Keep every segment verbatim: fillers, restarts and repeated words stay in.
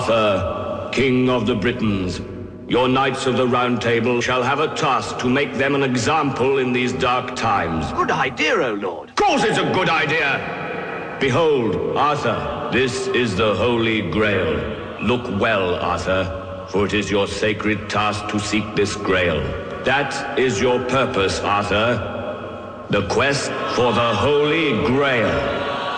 Arthur, King of the Britons, your Knights of the Round Table shall have a task to make them an example in these dark times. Good idea, O Lord. Of course it's a good idea. Behold, Arthur, this is the Holy Grail. Look well, Arthur, for it is your sacred task to seek this Grail. That is your purpose, Arthur. The quest for the Holy Grail.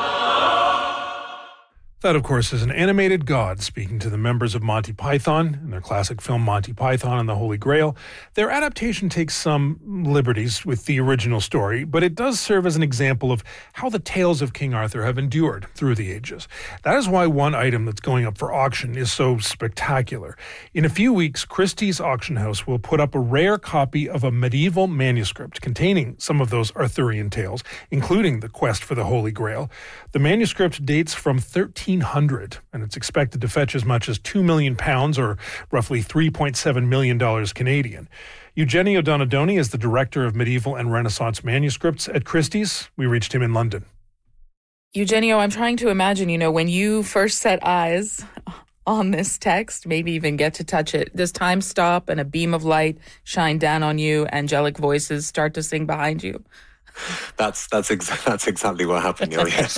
That, of course, is an animated god speaking to the members of Monty Python in their classic film Monty Python and the Holy Grail. Their adaptation takes some liberties with the original story, but it does serve as an example of how the tales of King Arthur have endured through the ages. That is why one item that's going up for auction is so spectacular. In a few weeks, Christie's Auction House will put up a rare copy of a medieval manuscript containing some of those Arthurian tales, including the quest for the Holy Grail. The manuscript dates from thirteen hundred, and it's expected to fetch as much as two million pounds, or roughly three point seven million dollars Canadian. Eugenio Donadoni is the Director of Medieval and Renaissance Manuscripts at Christie's. We reached him in London. Eugenio, I'm trying to imagine, you know, when you first set eyes on this text, maybe even get to touch it, does time stop and a beam of light shine down on you, angelic voices start to sing behind you? That's that's ex- that's exactly what happened, Neil. Yes.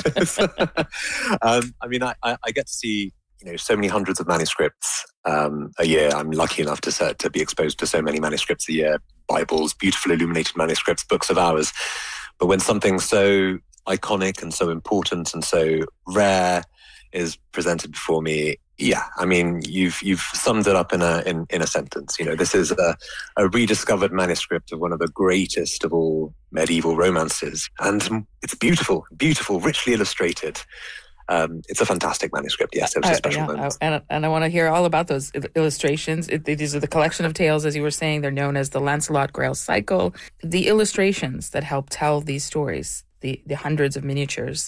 um, I mean, I, I, I get to see you know so many hundreds of manuscripts um, a year. I'm lucky enough to set, to be exposed to so many manuscripts a year: Bibles, beautiful illuminated manuscripts, books of hours. But when something so iconic and so important and so rare is presented before me, yeah, I mean, you've you've summed it up in a in, in a sentence. You know, this is a, a rediscovered manuscript of one of the greatest of all medieval romances, and it's beautiful, beautiful, richly illustrated. Um, it's a fantastic manuscript. Yes, it was a special uh, yeah, moment. and and I want to hear all about those illustrations. It, these are the collection of tales, as you were saying. They're known as the Lancelot Grail Cycle. The illustrations that help tell these stories, the the hundreds of miniatures.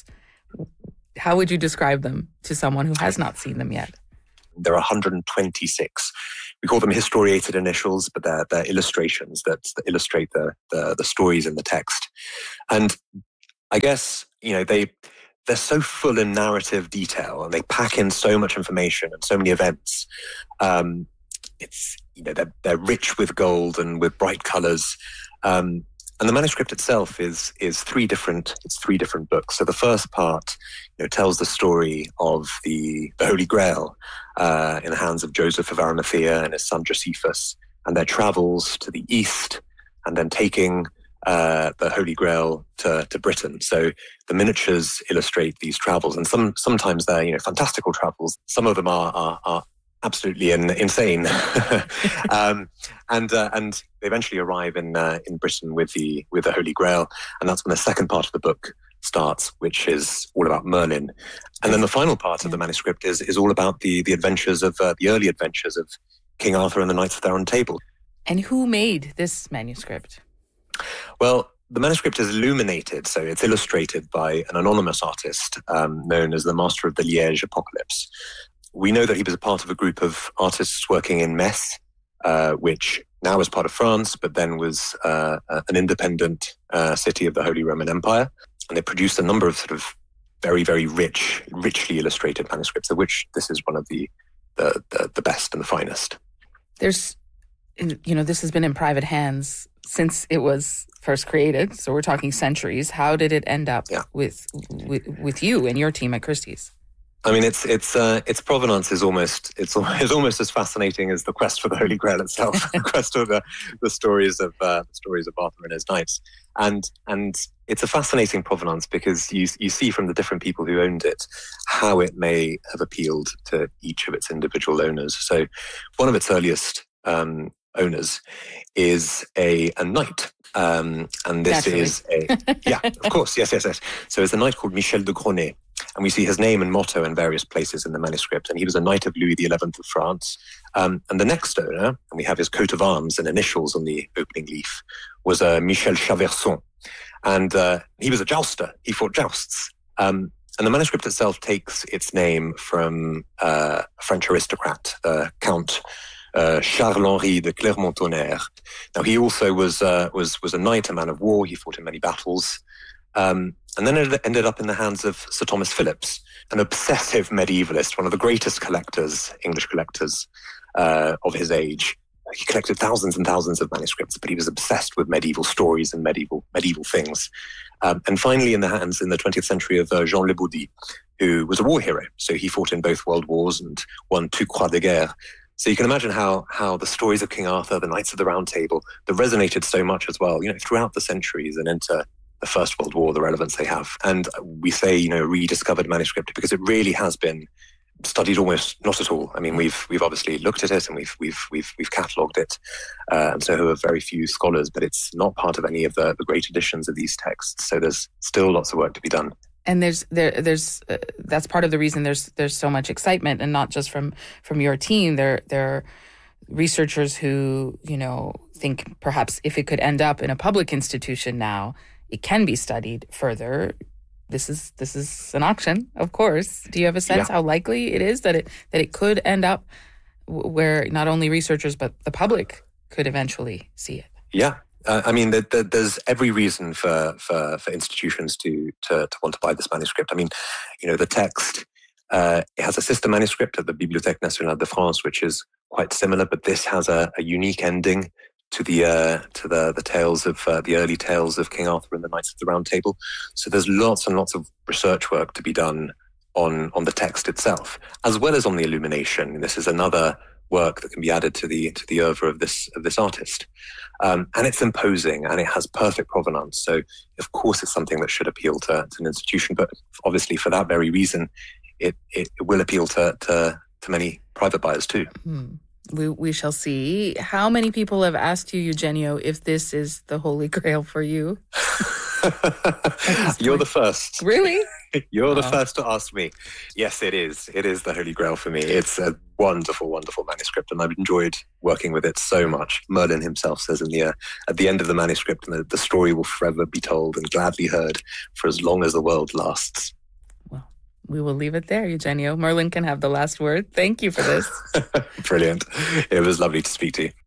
How would you describe them to someone who has not seen them yet? There are one hundred twenty-six. We call them historiated initials, but they're, they're illustrations that, that illustrate the, the the stories in the text. And I guess, you know, they, they're so full in narrative detail and they pack in so much information and so many events. Um, it's, you know, they're, they're rich with gold and with bright colors. Um, And the manuscript itself is is three different. It's three different books. So the first part, you know, tells the story of the, the Holy Grail uh, in the hands of Joseph of Arimathea and his son Josephus, and their travels to the east, and then taking uh, the Holy Grail to, to Britain. So the miniatures illustrate these travels, and some sometimes they're you know fantastical travels. Some of them are are, are absolutely in, insane, um, and uh, and they eventually arrive in uh, in Britain with the with the Holy Grail, and that's when the second part of the book starts, which is all about Merlin, and then the final part of the manuscript is is all about the the adventures of uh, the early adventures of King Arthur and the Knights of the Round Table. And who made this manuscript? Well, the manuscript is illuminated, so it's illustrated by an anonymous artist um, known as the Master of the Liège Apocalypse. We know that he was a part of a group of artists working in Metz, uh, which now is part of France, but then was uh, an independent uh, city of the Holy Roman Empire. And they produced a number of sort of very, very rich, richly illustrated manuscripts, of which this is one of the the, the, the best and the finest. There's, you know, this has been in private hands since it was first created. So we're talking centuries. How did it end up yeah. with, with with you and your team at Christie's? I mean, it's it's uh, its provenance is almost it's, it's almost as fascinating as the quest for the Holy Grail itself. The quest of the, the stories of uh, the stories of Arthur and his knights, and and it's a fascinating provenance because you you see from the different people who owned it how it may have appealed to each of its individual owners. So, one of its earliest um, owners is a a knight. Um, and this Naturally. is a, yeah, of course, yes, yes, yes. So it's a knight called Michel de Gronet, and we see his name and motto in various places in the manuscript, and he was a knight of Louis the eleventh of France. Um, and the next owner, and we have his coat of arms and initials on the opening leaf, was uh, Michel Chaverson, and uh, he was a jouster. He fought jousts. Um, and the manuscript itself takes its name from uh, a French aristocrat, uh, Count Uh, Charles-Henri de Clermont-Tonnerre. Now, he also was uh, was was a knight, a man of war. He fought in many battles. Um, And then it ended up in the hands of Sir Thomas Phillips, an obsessive medievalist, one of the greatest collectors, English collectors uh, of his age. He collected thousands and thousands of manuscripts, but he was obsessed with medieval stories and medieval medieval things. Um, and finally, in the hands in the twentieth century of uh, Jean Le Baudy, who was a war hero. So he fought in both world wars and won two Croix de Guerre. So you can imagine how how the stories of King Arthur, the Knights of the Round Table, that resonated so much as well, you know, throughout the centuries and into the First World War, the relevance they have. And we say, you know, rediscovered manuscript because it really has been studied almost not at all. I mean, we've we've obviously looked at it and we've we've we've we've catalogued it, uh, and so there are very few scholars, but it's not part of any of the, the great editions of these texts. So there's still lots of work to be done. And there's there there's uh, that's part of the reason there's there's so much excitement, and not just from from your team. There there are researchers who, you know, think perhaps if it could end up in a public institution now, it can be studied further. This is this is an auction, of course. Do you have a sense yeah. how likely it is that it that it could end up w- where not only researchers but the public could eventually see it? Yeah, uh, I mean, the, the, there's every reason for for, for institutions to, to to want to buy this manuscript. I mean, you know, the text uh, it has a sister manuscript at the Bibliothèque Nationale de France, which is quite similar, but this has a, a unique ending to the uh, to the the tales of uh, the early tales of King Arthur and the Knights of the Round Table. So there's lots and lots of research work to be done on on the text itself, as well as on the illumination. This is another work that can be added to the to the oeuvre of this of this artist, um, and it's imposing and it has perfect provenance. So of course it's something that should appeal to, to an institution, but obviously for that very reason, it it, it will appeal to, to to many private buyers too. Hmm. We we shall see. How many people have asked you, Eugenio, if this is the Holy Grail for you? You're the first. Really? You're the oh. first to ask me. Yes, it is. It is the Holy Grail for me. It's a wonderful, wonderful manuscript, and I've enjoyed working with it so much. Merlin himself says in the uh, at the end of the manuscript, the, the story will forever be told and gladly heard for as long as the world lasts. We will leave it there, Eugenio. Merlin can have the last word. Thank you for this. Brilliant. It was lovely to speak to you.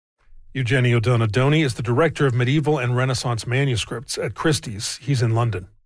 Eugenio Donadoni is the Director of Medieval and Renaissance Manuscripts at Christie's. He's in London.